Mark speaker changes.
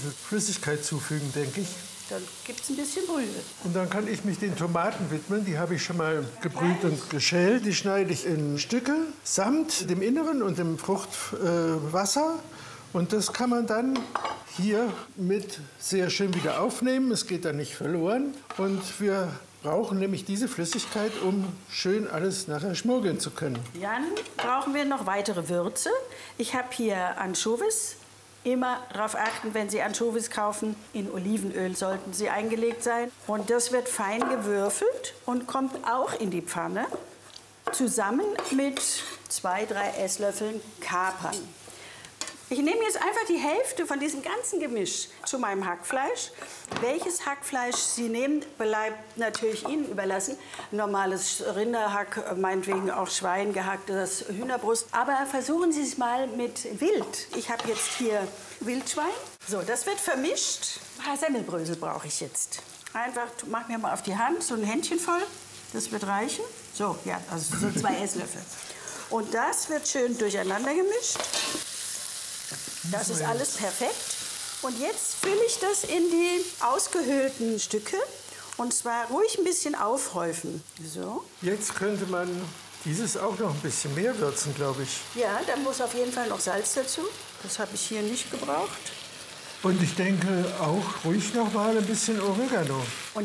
Speaker 1: Flüssigkeit zufügen, denke ich.
Speaker 2: Dann gibt es ein bisschen Brühe.
Speaker 1: Und dann kann ich mich den Tomaten widmen. Die habe ich schon mal gebrüht und geschält. Die schneide ich in Stücke samt dem Inneren und dem Fruchtwasser. Und das kann man dann hier mit sehr schön wieder aufnehmen. Es geht dann nicht verloren. Und wir brauchen nämlich diese Flüssigkeit, um schön alles nachher schmuggeln zu können.
Speaker 2: Dann brauchen wir noch weitere Würze. Ich habe hier Anchovies. Immer darauf achten, wenn Sie Anchovies kaufen, in Olivenöl sollten sie eingelegt sein. Und das wird fein gewürfelt und kommt auch in die Pfanne, zusammen mit 2, 3 Esslöffeln Kapern. Ich nehme jetzt einfach die Hälfte von diesem ganzen Gemisch zu meinem Hackfleisch. Welches Hackfleisch Sie nehmen, bleibt natürlich Ihnen überlassen. Normales Rinderhack, meinetwegen auch Schwein, gehacktes Hühnerbrust. Aber versuchen Sie es mal mit Wild. Ich habe jetzt hier Wildschwein. So, das wird vermischt. Ein paar Semmelbrösel brauche ich jetzt. Einfach, mach mir mal auf die Hand, so ein Händchen voll. Das wird reichen. So, ja, also so 2 Esslöffel. Und das wird schön durcheinander gemischt. Das ist alles perfekt. Und jetzt fülle ich das in die ausgehöhlten Stücke. Und zwar ruhig ein bisschen aufhäufen. So.
Speaker 1: Jetzt könnte man dieses auch noch ein bisschen mehr würzen, glaube ich.
Speaker 2: Ja, da muss auf jeden Fall noch Salz dazu. Das habe ich hier nicht gebraucht.
Speaker 1: Und ich denke auch ruhig noch mal ein bisschen Oregano.
Speaker 2: Und